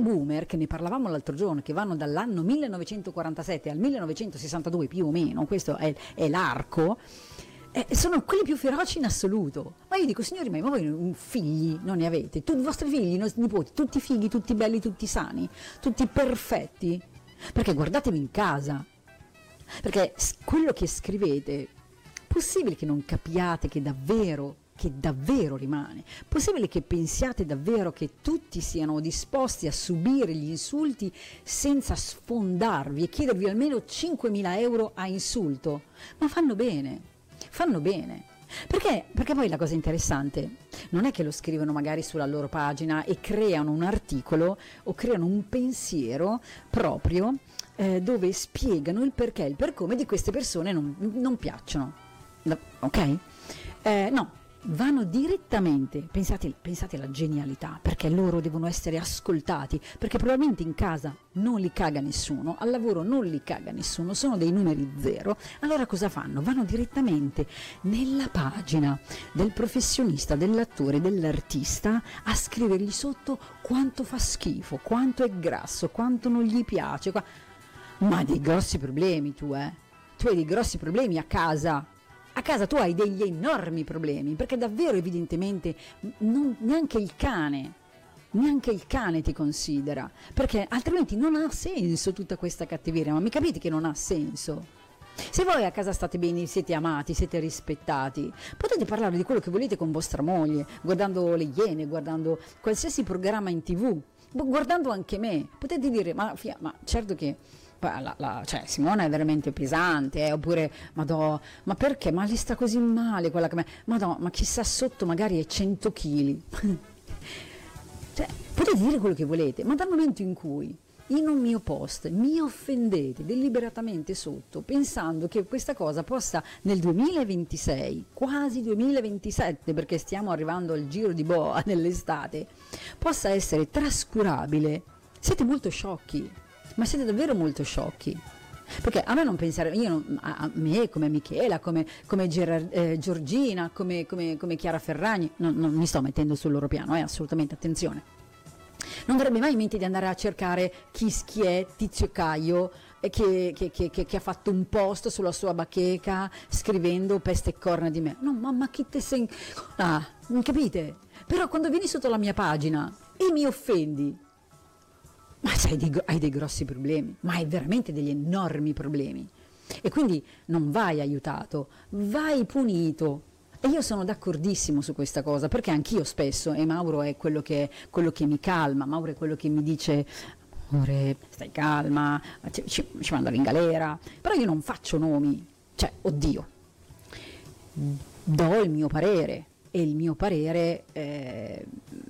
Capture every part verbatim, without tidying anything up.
boomer, che ne parlavamo l'altro giorno, che vanno dall'anno millenovecentoquarantasette al millenovecentosessantadue più o meno, questo è, è l'arco, eh, sono quelli più feroci in assoluto. Ma io dico, signori miei, ma voi figli non ne avete? Tutti i vostri figli, i nostri nipoti, tutti fighi, tutti belli, tutti sani, tutti perfetti? Perché guardatevi in casa, perché quello che scrivete, possibile che non capiate che davvero, che davvero rimane? Possibile che pensiate davvero che tutti siano disposti a subire gli insulti senza sfondarvi e chiedervi almeno cinquemila euro a insulto? Ma fanno bene, fanno bene. Perché? Perché poi la cosa interessante non è che lo scrivono magari sulla loro pagina e creano un articolo o creano un pensiero proprio eh, dove spiegano il perché, il per come di queste persone non, non piacciono. Ok? Eh, no, vanno direttamente, pensate, pensate alla genialità, perché loro devono essere ascoltati, perché probabilmente in casa non li caga nessuno, al lavoro non li caga nessuno, sono dei numeri zero. Allora cosa fanno? Vanno direttamente nella pagina del professionista, dell'attore, dell'artista a scrivergli sotto quanto fa schifo, quanto è grasso, quanto non gli piace. Qua... Ma dei grossi problemi tu, eh? Tu hai dei grossi problemi a casa. A casa tu hai degli enormi problemi, perché davvero evidentemente non, neanche il cane, neanche il cane ti considera, perché altrimenti non ha senso tutta questa cattiveria, ma mi capite che non ha senso? Se voi a casa state bene, siete amati, siete rispettati, potete parlare di quello che volete con vostra moglie, guardando le Iene, guardando qualsiasi programma in tv, guardando anche me, potete dire, ma, fia, ma certo che... La, la, cioè Simona è veramente pesante, eh, oppure madò, ma perché? Ma gli sta così male quella che me, madò, ma chissà sotto magari è cento chili. Cioè, potete dire quello che volete, ma dal momento in cui in un mio post mi offendete deliberatamente sotto, pensando che questa cosa possa nel duemilaventisei, quasi duemilaventisette, perché stiamo arrivando al giro di boa nell'estate, possa essere trascurabile, siete molto sciocchi. Ma siete davvero molto sciocchi, perché a me non pensare, io non, a, a me come Michela, come, come Gerard, eh, Giorgina, come, come, come Chiara Ferragni, non, non mi sto mettendo sul loro piano, eh, assolutamente, attenzione, non avrebbe mai in mente di andare a cercare chi, chi è Tizio Caio eh, che, che, che, che, che ha fatto un post sulla sua bacheca scrivendo peste e corna di me. No, ma, ma chi te sei, ah, non capite? Però quando vieni sotto la mia pagina e mi offendi, ma hai dei, hai dei grossi problemi, ma hai veramente degli enormi problemi, e quindi non vai aiutato, vai punito. E io sono d'accordissimo su questa cosa, perché anch'io spesso, e Mauro è quello che, quello che mi calma, Mauro è quello che mi dice, amore, stai calma, ci, ci, ci mandano in galera, però io non faccio nomi, cioè, oddio, do il mio parere, e il mio parere eh,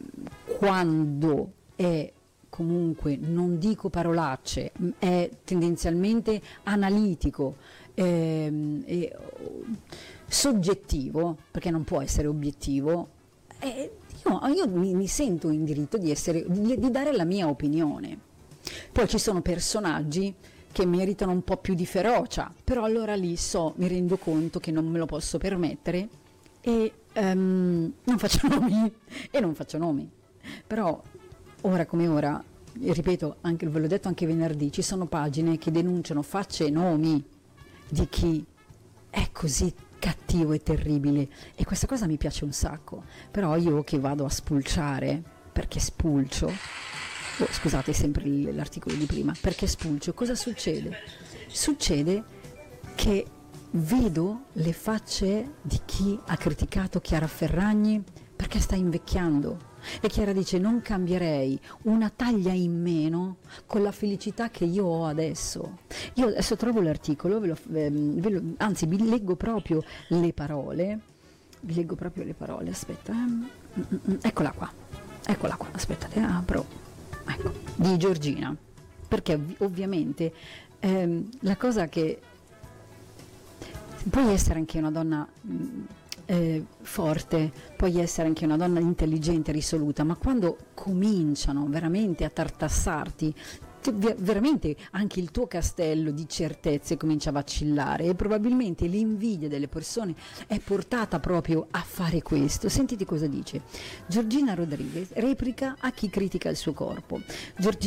quando è comunque, non dico parolacce, è tendenzialmente analitico, ehm, e soggettivo, perché non può essere obiettivo, e io, io mi, mi sento in diritto di, essere, di, di dare la mia opinione. Poi ci sono personaggi che meritano un po' più di ferocia, però allora lì so, mi rendo conto che non me lo posso permettere e um, non faccio nomi, e non faccio nomi, però ora come ora, ripeto, anche, ve l'ho detto anche venerdì, ci sono pagine che denunciano facce e nomi di chi è così cattivo e terribile, e questa cosa mi piace un sacco. Però io che vado a spulciare, perché spulcio, oh, scusate sempre l'articolo di prima, perché spulcio, cosa succede? Succede che vedo le facce di chi ha criticato Chiara Ferragni perché sta invecchiando. E Chiara dice: non cambierei una taglia in meno con la felicità che io ho adesso. Io adesso trovo l'articolo, ve lo, ve lo, anzi vi leggo proprio le parole, vi leggo proprio le parole, aspetta, eh. eccola qua, eccola qua, aspettate, apro, ecco, di Giorgina, perché ov- ovviamente ehm, la cosa che puoi essere anche una donna mh, Eh, forte, puoi essere anche una donna intelligente, risoluta, ma quando cominciano veramente a tartassarti, veramente anche il tuo castello di certezze comincia a vacillare, e probabilmente l'invidia delle persone è portata proprio a fare questo. Sentite cosa dice Giorgina Rodriguez, replica a chi critica il suo corpo. Giorgina